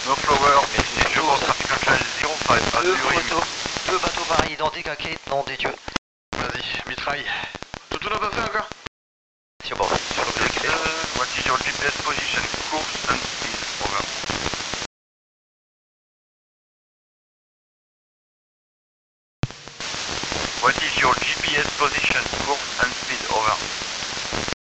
No flower, je pense trafic actuel 05, Deux bateaux pareils identiques à Kate, nom des dieux. Vas-y, mitraille. Tout n'a pas fait encore. Sur bord. Sur l'objectif. Voici your GPS position, course